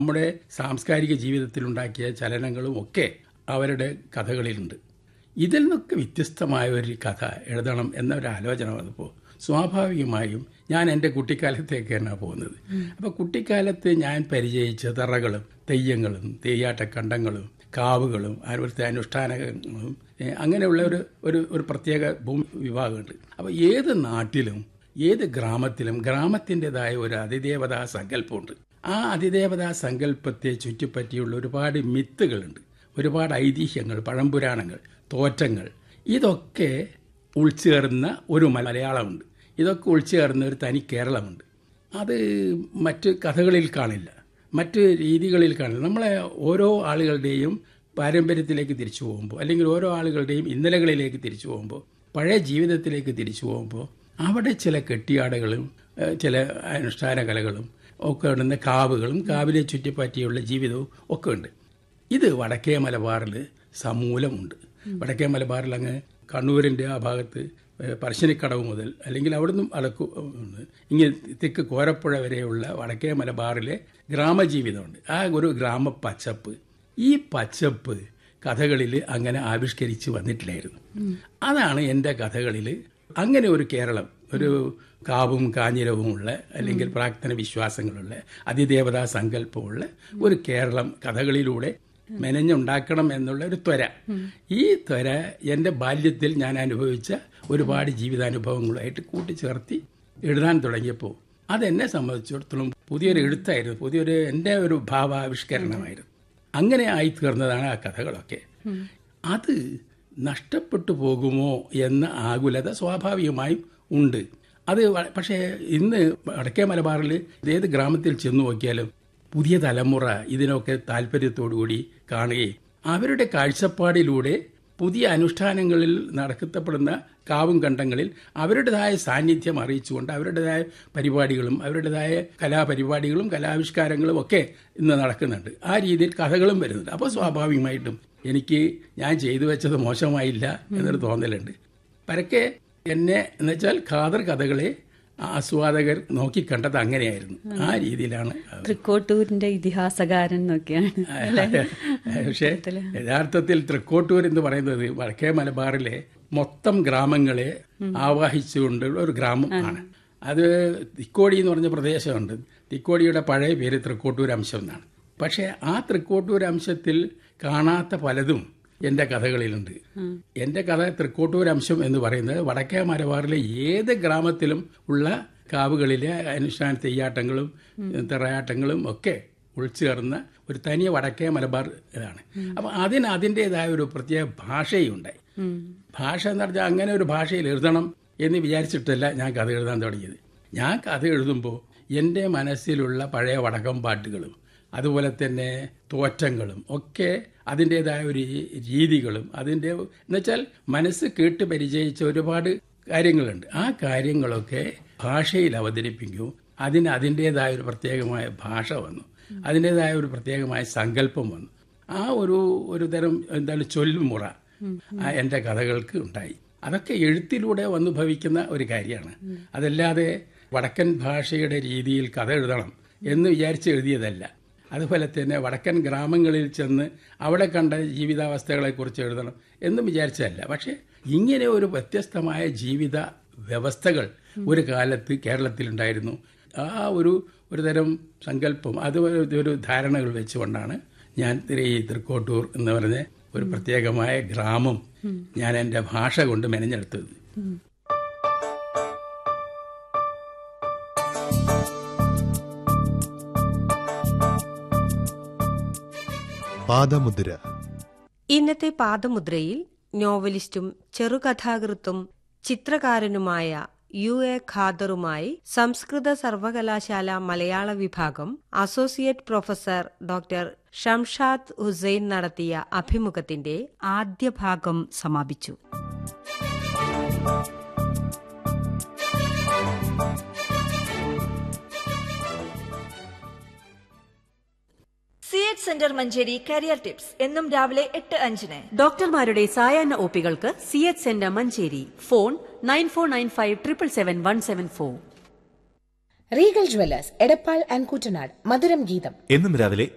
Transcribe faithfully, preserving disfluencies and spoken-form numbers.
നമ്മുടെ സാംസ്കാരിക ജീവിതത്തിലുണ്ടാക്കിയ ചലനങ്ങളും ഒക്കെ അവരുടെ കഥകളിലുണ്ട്. ഇതിൽ നിന്നൊക്കെ വ്യത്യസ്തമായ ഒരു കഥ എഴുതണം എന്നൊരു ആലോചന വന്നപ്പോൾ സ്വാഭാവികമായും ഞാൻ എൻ്റെ കുട്ടിക്കാലത്തേക്ക് തന്നെ പോകുന്നത്. അപ്പോൾ കുട്ടിക്കാലത്ത് ഞാൻ പരിചയിച്ച തറകളും തെയ്യങ്ങളും തെയ്യാട്ടക്കണ്ടങ്ങളും കാവുകളും അതുപോലത്തെ അനുഷ്ഠാനങ്ങളും അങ്ങനെയുള്ള ഒരു ഒരു ഒരു പ്രത്യേക ഭൂമി വിഭാഗമുണ്ട്. അപ്പോൾ ഏത് നാട്ടിലും ഏത് ഗ്രാമത്തിലും ഗ്രാമത്തിൻ്റെതായ ഒരു അതിദേവതാ സങ്കല്പമുണ്ട്. ആ അതിദേവതാ സങ്കല്പത്തെ ചുറ്റിപ്പറ്റിയുള്ള ഒരുപാട് മിത്തുകളുണ്ട്, ഒരുപാട് ഐതിഹ്യങ്ങൾ, പഴംപുരാണങ്ങൾ, തോറ്റങ്ങൾ, ഇതൊക്കെ ഉൾച്ചേർന്ന ഒരു മലയാളമുണ്ട്. ഇതൊക്കെ ഉൾച്ചേർന്ന ഒരു തനി കേരളമുണ്ട്. അത് മറ്റ് കഥകളിൽ കാണില്ല, മറ്റ് രീതികളിൽ കാണില്ല. നമ്മളെ ഓരോ ആളുകളുടെയും പാരമ്പര്യത്തിലേക്ക് തിരിച്ചു പോകുമ്പോൾ, അല്ലെങ്കിൽ ഓരോ ആളുകളുടെയും ഇന്നലകളിലേക്ക് തിരിച്ചു പോകുമ്പോൾ, പഴയ ജീവിതത്തിലേക്ക് തിരിച്ചു പോകുമ്പോൾ അവിടെ ചില കെട്ടിയാടുകളും ചില അനുഷ്ഠാന കലകളും ഒക്കെ ഉണ്ടെന്ന കാവുകളും കാവിലെ ചുറ്റിപ്പറ്റിയുള്ള ജീവിതവും ഒക്കെ ഉണ്ട്. ഇത് വടക്കേ മലബാറിൽ സമൂലമുണ്ട്. വടക്കേ മലബാറിൽ അങ്ങ് കണ്ണൂരിൻ്റെ ആ ഭാഗത്ത് പറശ്ശിനിക്കടവ് മുതൽ അല്ലെങ്കിൽ അവിടുന്ന് അളക്കു ഇങ്ങനെ തെക്ക് കോരപ്പുഴ വരെയുള്ള വടക്കേ മലബാറിലെ ഗ്രാമജീവിതമുണ്ട്. ആ ഒരു ഗ്രാമ പച്ചപ്പ്, ഈ പച്ചപ്പ് കഥകളിൽ അങ്ങനെ ആവിഷ്കരിച്ച് വന്നിട്ടില്ലായിരുന്നു. അതാണ് എൻ്റെ കഥകളിൽ അങ്ങനെ ഒരു കേരളം, ഒരു കാവും കാഞ്ഞിരവുമുള്ള അല്ലെങ്കിൽ പ്രാർത്ഥന വിശ്വാസങ്ങളുള്ള അതിദേവതാ സങ്കല്പമുള്ള ഒരു കേരളം കഥകളിലൂടെ മെനഞ്ഞുണ്ടാക്കണം എന്നുള്ള ഒരു ത്വര. ഈ ത്വര എൻ്റെ ബാല്യത്തിൽ ഞാൻ അനുഭവിച്ച ഒരുപാട് ജീവിതാനുഭവങ്ങളുമായിട്ട് കൂട്ടിച്ചേർത്തി എഴുതാൻ തുടങ്ങിയപ്പോൾ അതെന്നെ സംബന്ധിച്ചിടത്തോളം പുതിയൊരു എഴുത്തായിരുന്നു, പുതിയൊരു എൻ്റെ ഒരു ഭാവാവിഷ്കരണമായിരുന്നു. അങ്ങനെ ആയിത്തീർന്നതാണ് ആ കഥകളൊക്കെ. അത് നഷ്ടപ്പെട്ടു പോകുമോ എന്ന ആകുലത സ്വാഭാവികമായും ഉണ്ട്. അത് പക്ഷേ ഇന്ന് വടക്കേ മലബാറിൽ ഏത് ഗ്രാമത്തിൽ ചെന്നു നോക്കിയാലും പുതിയ തലമുറ ഇതിനൊക്കെ താല്പര്യത്തോടുകൂടി കാണുകയും അവരുടെ കാഴ്ചപ്പാടിലൂടെ പുതിയ അനുഷ്ഠാനങ്ങളിൽ നടത്തപ്പെടുന്ന കാവും കണ്ടങ്ങളിൽ അവരുടേതായ സാന്നിധ്യം അറിയിച്ചുകൊണ്ട് അവരുടേതായ പരിപാടികളും അവരുടേതായ കലാപരിപാടികളും കലാവിഷ്കാരങ്ങളും ഒക്കെ ഇന്ന് നടക്കുന്നുണ്ട്. ആ രീതിയിൽ കഥകളും വരുന്നുണ്ട്. അപ്പോൾ സ്വാഭാവികമായിട്ടും എനിക്ക് ഞാൻ ചെയ്തു വെച്ചത് മോശമായില്ല എന്നൊരു തോന്നലുണ്ട്. പരക്കെ എന്നെ എന്നുവെച്ചാൽ ഖാദർ കഥകളെ ആസ്വാദകർ നോക്കിക്കണ്ടത് അങ്ങനെയായിരുന്നു. ആ രീതിയിലാണ്. തൃക്കോട്ടൂരിന്റെ ഇതിഹാസകാരൻ നോക്കിയാണ്. പക്ഷേ യഥാർത്ഥത്തിൽ തൃക്കോട്ടൂർ എന്ന് പറയുന്നത് വടക്കേ മലബാറിലെ മൊത്തം ഗ്രാമങ്ങളെ ആവാഹിച്ചുകൊണ്ടുള്ള ഒരു ഗ്രാമം ആണ്. അത് തിക്കോടി എന്ന് പറഞ്ഞ പ്രദേശമുണ്ട്. തിക്കോടിയുടെ പഴയ പേര് തൃക്കോട്ടൂർ അംശം എന്നാണ്. പക്ഷേ ആ തൃക്കോട്ടൂർ അംശത്തിൽ കാണാത്ത പലതും എൻ്റെ കഥകളിലുണ്ട്. എൻ്റെ കഥ തൃക്കോട്ടൂർ അംശം എന്ന് പറയുന്നത് വടക്കേ മലബാറിലെ ഏത് ഗ്രാമത്തിലും ഉള്ള കാവുകളിലെ അനുഷ്ഠാന തെയ്യാട്ടങ്ങളും തിറയാട്ടങ്ങളും ഒക്കെ ഉൾച്ചേർന്ന ഒരു തനിയ വടക്കേ മലബാർ ഇതാണ്. അപ്പം അതിന് അതിൻ്റെതായ ഒരു പ്രത്യേക ഭാഷയുണ്ടായി. ഭാഷ എന്ന് പറഞ്ഞാൽ അങ്ങനെ ഒരു ഭാഷയിൽ എഴുതണം എന്ന് വിചാരിച്ചിട്ടല്ല ഞാൻ കഥ എഴുതാൻ തുടങ്ങിയത്. ഞാൻ കഥ എഴുതുമ്പോൾ എൻ്റെ മനസ്സിലുള്ള പഴയ വടക്കം പാട്ടുകളും അതുപോലെ തന്നെ തോറ്റങ്ങളും ഒക്കെ അതിൻ്റെതായ ഒരു രീതികളും അതിൻ്റെ എന്നുവെച്ചാൽ മനസ്സ് കേട്ട് പരിചയിച്ച ഒരുപാട് കാര്യങ്ങളുണ്ട്. ആ കാര്യങ്ങളൊക്കെ ഭാഷയിൽ അവതരിപ്പിക്കും. അതിന് അതിൻ്റെതായ ഒരു പ്രത്യേകമായ ഭാഷ വന്നു, അതിൻ്റെതായ ഒരു പ്രത്യേകമായ സങ്കല്പം വന്നു. ആ ഒരു ഒരു തരം എന്താണ് ചൊല്ലുമുറ എൻ്റെ കഥകൾക്ക് ഉണ്ടായി. അതൊക്കെ എഴുത്തിലൂടെ വന്നു ഭവിക്കുന്ന ഒരു കാര്യമാണ്. അതല്ലാതെ വടക്കൻ ഭാഷയുടെ രീതിയിൽ കഥ എഴുതണം എന്ന് വിചാരിച്ച് എഴുതിയതല്ല. അതുപോലെ തന്നെ വടക്കൻ ഗ്രാമങ്ങളിൽ ചെന്ന് അവിടെ കണ്ട ജീവിതാവസ്ഥകളെക്കുറിച്ച് എഴുതണം എന്നും വിചാരിച്ചതല്ല. പക്ഷെ ഇങ്ങനെ ഒരു വ്യത്യസ്തമായ ജീവിത വ്യവസ്ഥകൾ ഒരു കാലത്ത് കേരളത്തിലുണ്ടായിരുന്നു. ആ ഒരു ഒരു തരം സങ്കല്പം, അത് ഒരു ധാരണകൾ വെച്ചുകൊണ്ടാണ് ഞാൻ ഈ തൃക്കോട്ടൂർ എന്ന് പറഞ്ഞ ഒരു പ്രത്യേകമായ ഗ്രാമം ഞാൻ എൻ്റെ ഭാഷ കൊണ്ട് മെനഞ്ഞെടുത്തത്. പാദമുദ്ര. ഇന്നത്തെ പാദമുദ്രയിൽ നോവലിസ്റ്റും ചെറുകഥാകൃത്തും ചിത്രകാരനുമായ യു എ ഖാദറുമായി സംസ്കൃത സർവകലാശാല മലയാള വിഭാഗം associate professor doctor Shamshad Hussain നടത്തിയ അഭിമുഖത്തിന്റെ ആദ്യ ഭാഗം സമാപിച്ചു. C H centre Manjeri career tips എന്നും രാവിലെ എട്ട് അഞ്ചിന്. ഡോക്ടർമാരുടെ സായാഹ്ന ഒപികൾക്ക് C H centre Manjeri. Phone nine four nine five triple seven one seven four. Regal Jewellers Edappal and Kuttanad മധുരം ഗീതം എന്നും രാവിലെ